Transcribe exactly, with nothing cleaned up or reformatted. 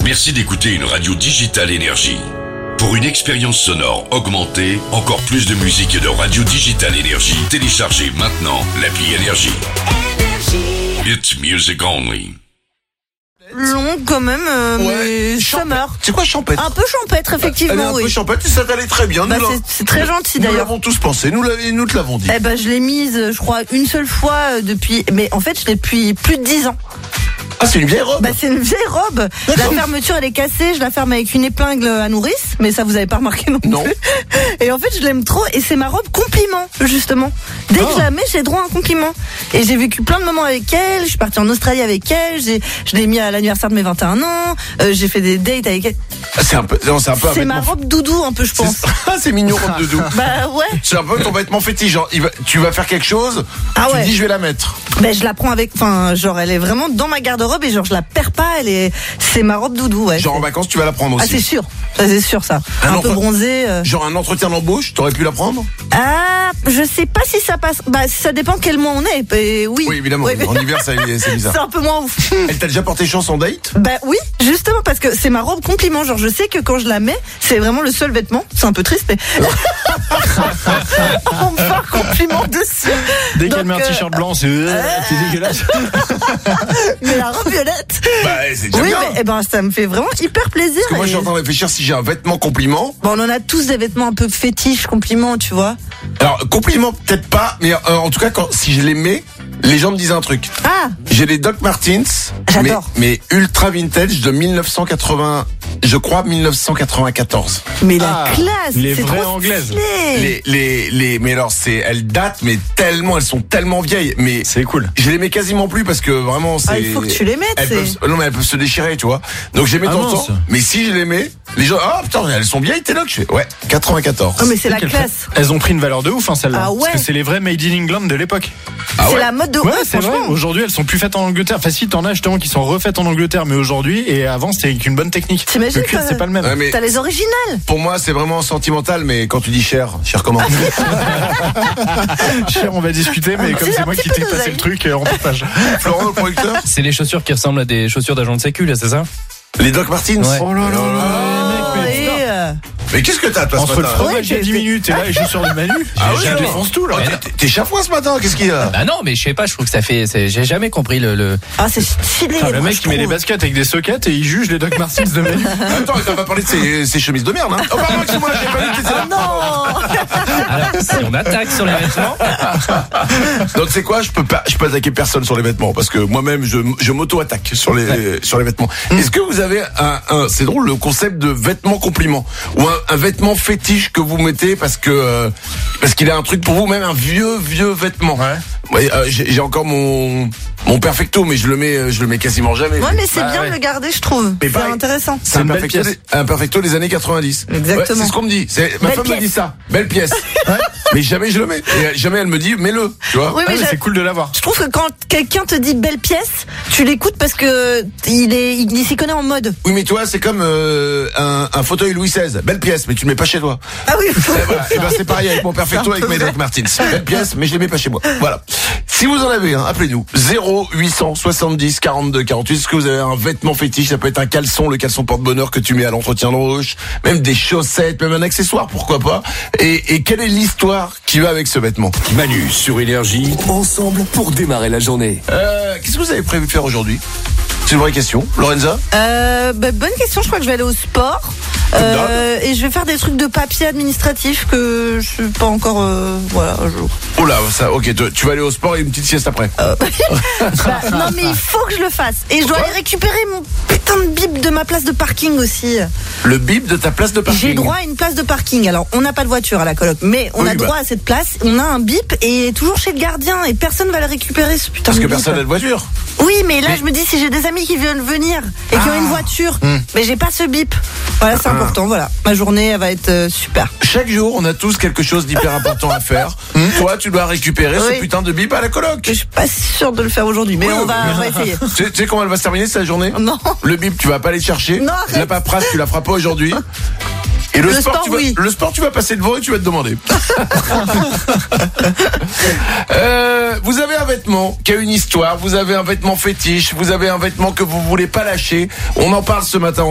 Merci d'écouter une radio Digital Énergie. Pour une expérience sonore augmentée, encore plus de musique et de radio Digital Énergie, téléchargez maintenant l'appli Énergie. It's music only. Long quand même, euh, Ouais, mais champêtre. summer. C'est quoi champêtre? Un peu champêtre, effectivement, Elle est un oui. peu champêtre et ça t'allait très bien. Bah, nous c'est- l'avons- c'est très gentil, Nous d'ailleurs. l'avons tous pensé, nous, l'avons- nous te l'avons dit. Eh ben, je l'ai mise, je crois, une seule fois euh, depuis. Mais en fait, je l'ai depuis plus de dix ans. Ah, c'est une vieille robe. Bah, c'est une vieille robe. La fermeture, elle est cassée. Je la ferme avec une épingle à nourrice, mais ça, vous avez pas remarqué non, Non. plus. Et en fait, je l'aime trop. Et c'est ma robe compliment, justement. Dès que je la mets, j'ai droit à un compliment. Et j'ai vécu plein de moments avec elle. Je suis partie en Australie avec elle. J'ai, je l'ai mis à l'anniversaire de mes vingt et un ans. Euh, j'ai fait des dates avec elle. Ah, c'est un peu, non, c'est un peu un C'est ma vêtement- robe doudou, un peu, je pense. C'est- Ah, c'est mignon, robe de doux. Bah ouais. C'est un peu ton vêtement fétiche. Genre, il va- tu vas faire quelque chose, Ah tu ouais. dis je vais la mettre. Ben je la prends avec, enfin genre elle est vraiment dans ma garde-robe et genre je la perds pas, elle est, c'est ma robe doudou, ouais. Genre en vacances, tu vas la prendre Ah aussi. c'est sûr, ça c'est sûr ça. Un Un, entre- peu bronzé. euh. Genre un entretien d'embauche, t'aurais pu la prendre? Ah, je sais pas si ça passe. Bah ça dépend quel mois on est. Et oui. Oui, évidemment. Ouais. En hiver, ça- c'est bizarre. C'est un peu moins ouf. Elle t'a déjà porté chance en date? Bah oui, justement parce que c'est ma robe compliment. Genre je sais que quand je la mets, c'est vraiment le seul vêtement. C'est un peu triste, mais on me fait un compliment dessus. Dès Donc, qu'elle met un euh, t-shirt blanc, c'est, euh, c'est dégueulasse. Mais la robe violette. Bah, c'est déjà Oui, bien. mais eh ben ça me fait vraiment hyper plaisir. Parce que moi, et- je suis en train de réfléchir si j'ai un vêtement compliment. Bon, on en a tous des vêtements un peu fétiches, compliments, tu vois. Alors, compliment, peut-être pas, mais euh, en tout cas, quand, si je les mets, les gens me disent un truc. Ah, J'ai les Doc Martens, mais, J'adore. mais ultra vintage de mille neuf cent quatre-vingts, je crois mille neuf cent quatre-vingt-quatorze. mais la Ah, classe, les c'est vraies trop anglaises. stylé. Les, les, les, mais alors c'est, elles datent, mais tellement, elles sont tellement vieilles, mais C'est cool. je les mets quasiment plus parce que vraiment c'est. Ah, il faut que tu les mettes, Elles c'est- peuvent, non mais elles peuvent se déchirer, tu vois. Donc je les mets Ah, dans le mince. temps. Mais si je les mets, les gens, ah putain, elles sont vieilles, t'es là que je fais. Ouais, quatre-vingt-quatorze. Oh, mais c'est la Quelle classe. fa- Elles ont pris une valeur de ouf, hein, celle-là. Ah ouais. Parce que c'est les vrais made in England de l'époque. Ah c'est ouais. la mode de Ouais, ouais, c'est vrai. franchement. Aujourd'hui, elles sont plus faites en Angleterre. Enfin, si, t'en as justement qui sont refaites en Angleterre, mais aujourd'hui, et avant, c'était avec une bonne technique. T'imagines, Le cuir, toi, c'est pas le même. Ouais, mais T'as les originales. pour moi, c'est vraiment sentimental, mais quand tu dis cher, cher comment? Cher, on va discuter, mais comme C'est c'est un moi petit qui peu t'ai passé d'oseille. le truc, euh, on partage. Florent, le producteur? C'est les chaussures qui ressemblent à des chaussures d'agent de sécu, là, c'est ça? Les Doc Martens? Ouais. Oh là là là, mec, mais Et, euh, Mais qu'est-ce que t'as, toi, ce entre le matin? fromage Ouais, il y a j'ai- dix minutes et là, les chaussures de Manu, Ah je oui, défonce tout, là. Oh, t'es- T'es chafouin ce matin, qu'est-ce qu'il y a? Bah non, mais je sais pas, je trouve que ça fait, c'est- j'ai jamais compris le, le... Ah, c'est stylé. Putain, le moi, mec je qui met les trouve. baskets avec des sockets et il juge les Doc Martens de Manu. Attends, il t'a pas parlé de ses, ses chemises de merde, hein? Oh, pardon, excuse-moi, j'ai pas dit que t'étais là. Non. Alors, si on attaque sur les vêtements, Donc c'est quoi? Je peux pas, je peux attaquer personne sur les vêtements parce que moi-même je, je m'auto-attaque sur les sur les vêtements. Est-ce que vous avez un, un c'est drôle le concept de vêtement compliment ou un, un vêtement fétiche que vous mettez parce que euh, parce qu'il a un truc pour vous, même un vieux vieux vêtement. Ouais. Ouais, euh, j'ai j'ai encore mon mon perfecto, mais je le mets je le mets quasiment jamais. Ouais, mais c'est Bah, bien ouais. de le garder, je trouve. Mais C'est pareil. intéressant. C'est un une belle perfecto, pièce. des, un perfecto des années quatre-vingt-dix. Exactement. Ouais, c'est ce qu'on me dit. C'est, ma Belle femme me pièce. dit ça. Belle pièce. Mais jamais je le mets. Et jamais elle me dit, mets-le. Tu vois? Oui, Ah, mais mais j'a- c'est cool de l'avoir. je trouve que quand quelqu'un te dit belle pièce, tu l'écoutes parce que il est, il s'y connaît en mode. Oui, mais toi, c'est comme euh, un, un fauteuil Louis seize. Belle pièce, mais tu le mets pas chez toi. Ah oui. Et ben, et ben, c'est pareil avec mon perfecto, avec mes Doc Martens. Belle pièce, mais je les mets pas chez moi. Voilà. Si vous en avez un, appelez-nous. zéro huit cent soixante-dix quarante-deux quarante-huit. Est-ce que vous avez un vêtement fétiche? Ça peut être un caleçon, le caleçon porte-bonheur que tu mets à l'entretien d'embauche. Même des chaussettes, même un accessoire, pourquoi pas. Et, et quelle est l'histoire qui va avec ce vêtement? Manu sur Énergie. Ensemble pour démarrer la journée. Euh, qu'est-ce que vous avez prévu de faire aujourd'hui? C'est une vraie question. Lorenza? Euh, bah, bonne question. Je crois que je vais aller au sport. Euh, et je vais faire des trucs de papier administratif que je suis pas encore euh, voilà un jour. Oh là, ça, ok, tu, tu vas aller au sport et une petite sieste après. Bah, non mais il faut que je le fasse. Et je dois aller récupérer mon putain de bip de ma place de parking aussi. Le bip de ta place de parking. J'ai droit à une place de parking. Alors on n'a pas de voiture à la coloc, mais on Oui, a bah. droit à cette place. On a un bip et toujours chez le gardien et personne va le récupérer ce putain Parce de que bip. personne n'a de voiture. Oui, mais là je me dis si j'ai des amis qui veulent venir et qui ont une voiture, mais j'ai pas ce bip. Voilà, c'est important. Voilà, ma journée elle va être euh, super. Chaque jour, on a tous quelque chose d'hyper important à faire. Toi, tu dois récupérer ce Oui. putain de bip à la coloc. Je suis pas sûre de le faire aujourd'hui, mais Oui, on oui. va, on va essayer. Tu sais, tu sais comment elle va se terminer cette journée? Non. Le bip, tu vas pas aller le chercher. Non, arrête. La paperasse, tu la feras pas aujourd'hui. Et le, Le sport, sport, tu vas, oui. le sport, tu vas passer devant et tu vas te demander. euh, vous avez un vêtement qui a une histoire, vous avez un vêtement fétiche, vous avez un vêtement que vous voulez pas lâcher. On en parle ce matin.